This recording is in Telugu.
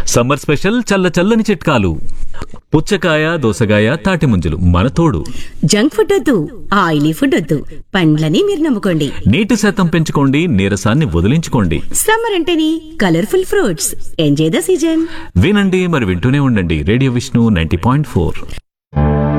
సమ్మర్ స్పెషల్ చల్ల చల్లని చిట్కాలు. పుచ్చకాయ, దోసకాయ, తాటి ముంజలు మన తోడు. జంక్ ఫుడ్ వద్దు, ఆయిలీ ఫుడ్ వద్దు, పండ్లని మీరు నమ్ముకోండి. నీటి శాతం పెంచుకోండి, నీరసాన్ని వదిలించుకోండి. సమ్మర్ అంటేనే colourful fruits. Enjoy the season. వినండి, మరి వింటూనే ఉండండి రేడియో విష్ణు 90.4.